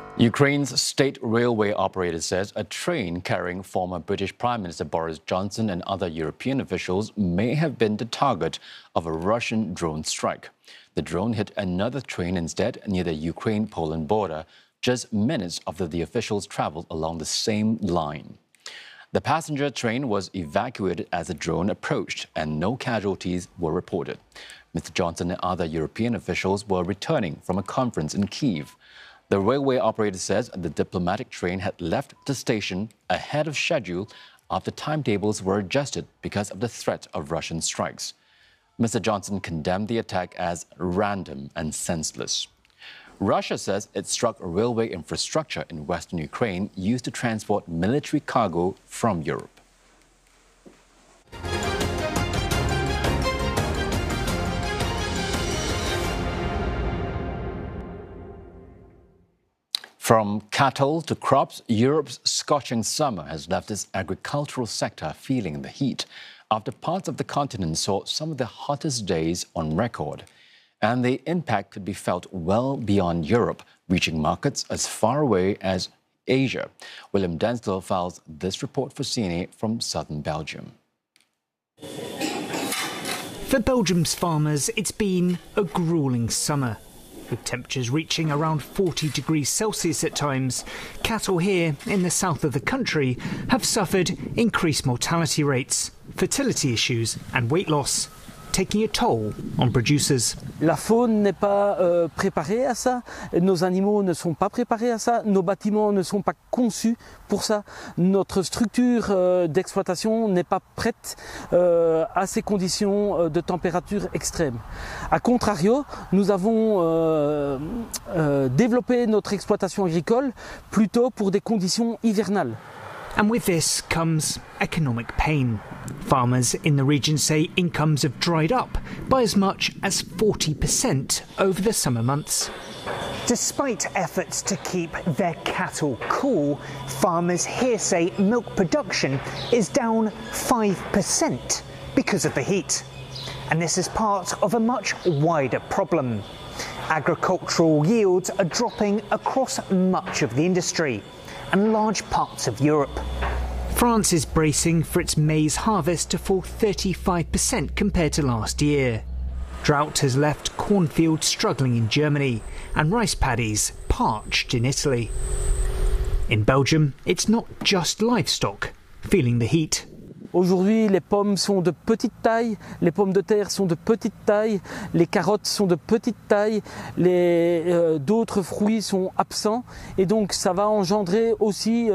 Ukraine's state railway operator says a train carrying former British Prime Minister Boris Johnson and other European officials may have been the target of a Russian drone strike. The drone hit another train instead near the Ukraine-Poland border, just minutes after the officials traveled along the same line. The passenger train was evacuated as the drone approached, and no casualties were reported. Mr. Johnson and other European officials were returning from a conference in Kyiv. The railway operator says the diplomatic train had left the station ahead of schedule after timetables were adjusted because of the threat of Russian strikes. Mr. Johnson condemned the attack as random and senseless. Russia says it struck railway infrastructure in western Ukraine used to transport military cargo from Europe. From cattle to crops, Europe's scorching summer has left its agricultural sector feeling the heat after parts of the continent saw some of the hottest days on record. And the impact could be felt well beyond Europe, reaching markets as far away as Asia. William Densdale files this report for CNA from southern Belgium. For Belgium's farmers, it's been a gruelling summer. With temperatures reaching around 40 degrees Celsius at times, cattle here in the south of the country have suffered increased mortality rates, fertility issues and weight loss, taking a toll on producers. La faune n'est pas préparée à ça, nos animaux ne sont pas préparés à ça, nos bâtiments ne sont pas conçus pour ça, notre structure d'exploitation n'est pas prête à ces conditions de température extrême. A contrario, nous avons développé notre exploitation agricole plutôt pour des conditions hivernales. And with this comes economic pain. Farmers in the region say incomes have dried up by as much as 40% over the summer months. Despite efforts to keep their cattle cool, farmers here say milk production is down 5% because of the heat. And this is part of a much wider problem. Agricultural yields are dropping across much of the industry and large parts of Europe. France is bracing for its maize harvest to fall 35% compared to last year. Drought has left cornfields struggling in Germany and rice paddies parched in Italy. In Belgium, it's not just livestock feeling the heat. Aujourd'hui, les pommes sont de petite taille, les pommes de terre sont de petite taille, les carottes sont de petite taille, d'autres fruits sont absents et donc ça va engendrer aussi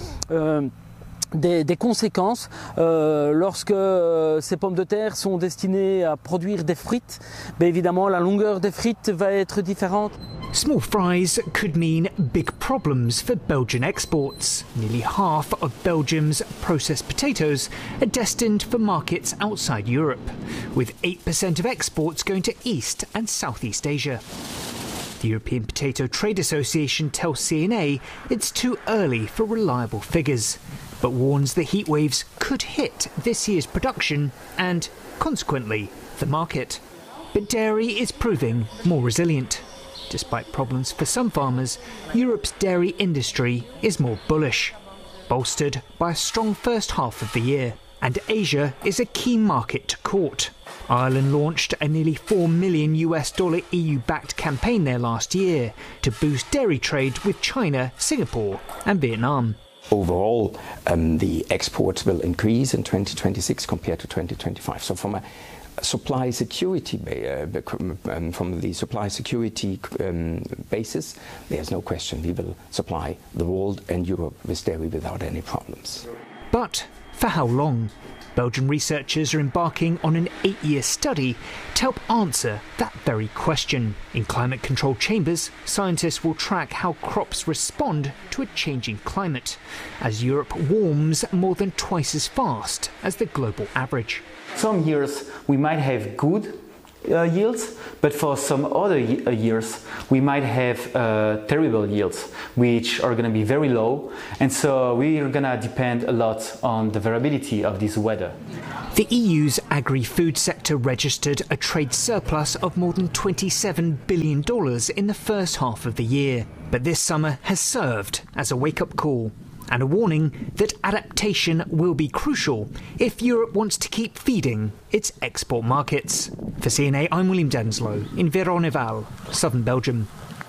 des conséquences lorsque ces pommes de terre sont destinées à produire des frites. Bien évidemment, la longueur des frites va être différente. Small fries could mean big problems for Belgian exports. Nearly half of Belgium's processed potatoes are destined for markets outside Europe, with 8% of exports going to East and Southeast Asia. The European Potato Trade Association tells CNA it's too early for reliable figures, but warns the heat waves could hit this year's production and, consequently, the market. But dairy is proving more resilient. Despite problems for some farmers, Europe's dairy industry is more bullish, bolstered by a strong first half of the year. And Asia is a key market to court. Ireland launched a nearly $4 million EU-backed campaign there last year to boost dairy trade with China, Singapore and Vietnam. Overall, the exports will increase in 2026 compared to 2025. So from a supply security basis, there's no question we will supply the world and Europe with dairy without any problems. But for how long? Belgian researchers are embarking on an 8-year study to help answer that very question. In climate-controlled chambers, scientists will track how crops respond to a changing climate, as Europe warms more than twice as fast as the global average. Some years we might have good yields, but for some other years we might have terrible yields, which are going to be very low, and so we are going to depend a lot on the variability of this weather. The EU's agri-food sector registered a trade surplus of more than $27 billion in the first half of the year. But this summer has served as a wake-up call and a warning that adaptation will be crucial if Europe wants to keep feeding its export markets. For CNA, I'm William Denslow in Veyronneval, southern Belgium.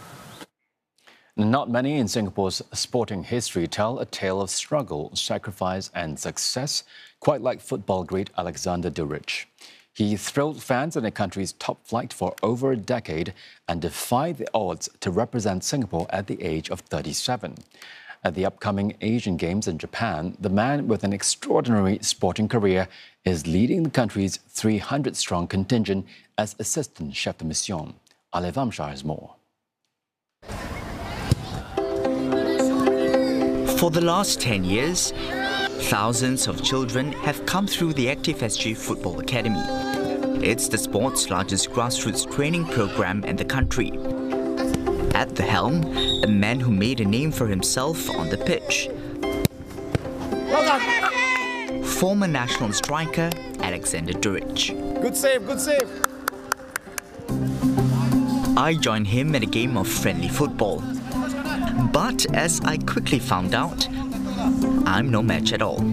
Not many in Singapore's sporting history tell a tale of struggle, sacrifice and success, quite like football great Alexander Duric. He thrilled fans in the country's top flight for over a decade and defied the odds to represent Singapore at the age of 37. At the upcoming Asian Games in Japan, the man with an extraordinary sporting career is leading the country's 300-strong contingent as assistant chef de mission. Ale Vamshar has more. For the last 10 years, thousands of children have come through the Active SG Football Academy. It's the sport's largest grassroots training program in the country. At the helm, a man who made a name for himself on the pitch. Well done. Former national striker Alexander Duric. Good save, good save. I joined him at a game of friendly football. But as I quickly found out, I'm no match at all.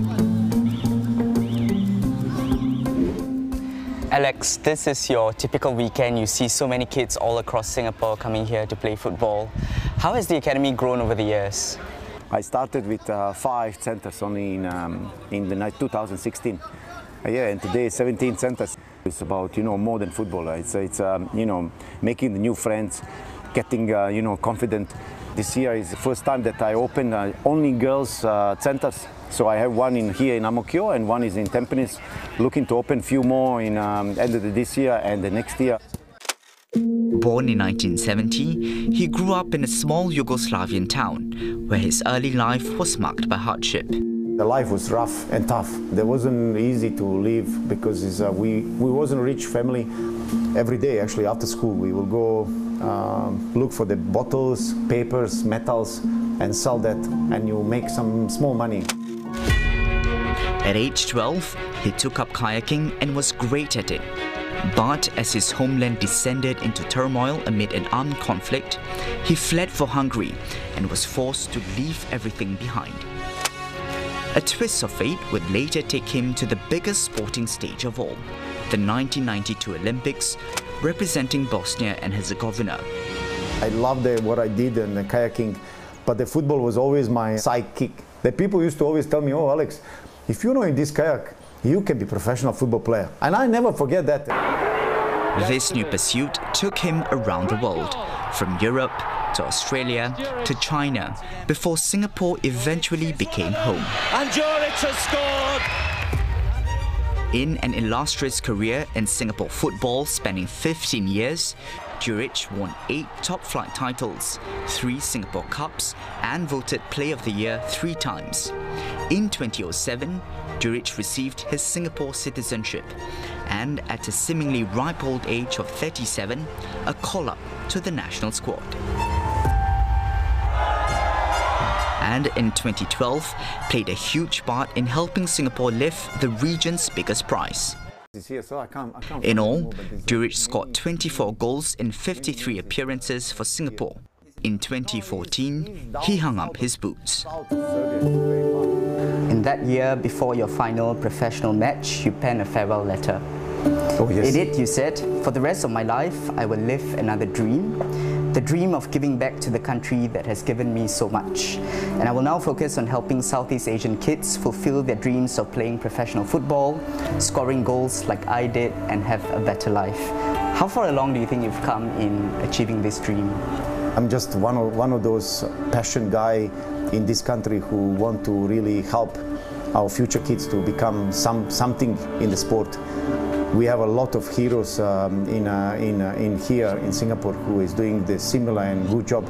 Alex, this is your typical weekend. You see so many kids all across Singapore coming here to play football. How has the academy grown over the years? I started with 5 centers only in the night 2016. And today 17 centers. It's about, more than football. It's making the new friends, getting, confident. This year is the first time that I open only girls centers. So I have one here in Ang Mo Kio and one is in Tampines. Looking to open a few more in end of this year and the next year. Born in 1970, he grew up in a small Yugoslavian town where his early life was marked by hardship. The life was rough and tough. It wasn't easy to live because we wasn't a rich family. Every day, actually, after school, we will go look for the bottles, papers, metals, and sell that, and you make some small money. At age 12, he took up kayaking and was great at it. But as his homeland descended into turmoil amid an armed conflict, he fled for Hungary and was forced to leave everything behind. A twist of fate would later take him to the biggest sporting stage of all, the 1992 Olympics, representing Bosnia and Herzegovina. I loved what I did in the kayaking, but the football was always my sidekick. The people used to always tell me, "Oh, Alex, if you know in this kayak, you can be a professional football player." And I never forget that. This new pursuit took him around the world, from Europe to Australia to China, before Singapore eventually became home. And Duric has scored! In an illustrious career in Singapore football spanning 15 years, Duric won 8 top-flight titles, 3 Singapore Cups, and voted Player of the Year 3 times. In 2007, Duric received his Singapore citizenship, and at a seemingly ripe old age of 37, a call-up to the national squad. And in 2012, played a huge part in helping Singapore lift the region's biggest prize. In all, Duric scored 24 goals in 53 appearances for Singapore. In 2014, he hung up his boots. In that year, before your final professional match, you penned a farewell letter. Oh, yes. In it, you said, "For the rest of my life, I will live another dream. The dream of giving back to the country that has given me so much. And I will now focus on helping Southeast Asian kids fulfill their dreams of playing professional football, scoring goals like I did, and have a better life." How far along do you think you've come in achieving this dream? I'm just one of those passionate guy in this country who want to really help our future kids to become something in the sport. We have a lot of heroes in here in Singapore who is doing the similar and good job.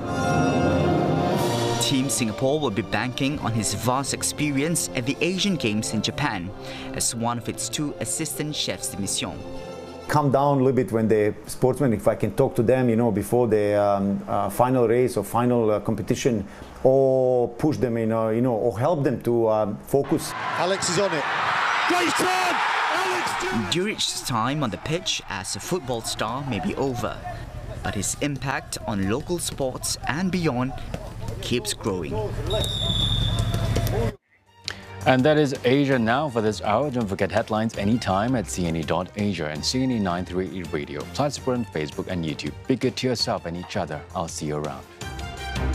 Team Singapore will be banking on his vast experience at the Asian Games in Japan as one of its 2 assistant chefs de mission. calm down a little bit when the sportsmen, if I can talk to them, you know, before the final race or final competition, or push them, you know, or help them to focus. Alex is on it. Great turn! Djuric's time on the pitch as a football star may be over, but his impact on local sports and beyond keeps growing. And that is Asia Now for this hour. Don't forget headlines anytime at CNA.Asia and CNA 938 Radio. Plus, we're on Facebook and YouTube. Be good to yourself and each other. I'll see you around.